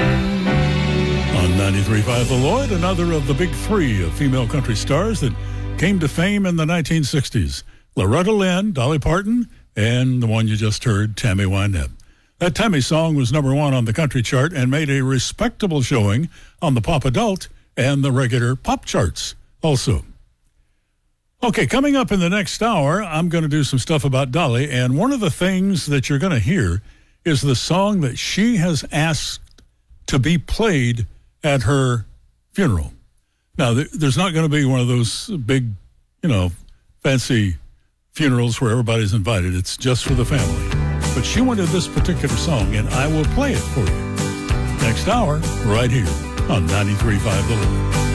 On 93.5 The Lloyd, another of the big three of female country stars that came to fame in the 1960s. Loretta Lynn, Dolly Parton, and the one you just heard, Tammy Wynette. That Tammy song was number one on the country chart and made a respectable showing on the pop adult and the regular pop charts also. Okay, coming up in the next hour, I'm going to do some stuff about Dolly, and one of the things that you're going to hear is the song that she has asked to be played at her funeral. Now, there's not going to be one of those big, fancy funerals where everybody's invited. It's just for the family. But she wanted this particular song, and I will play it for you next hour right here on 93.5 The Lloyd.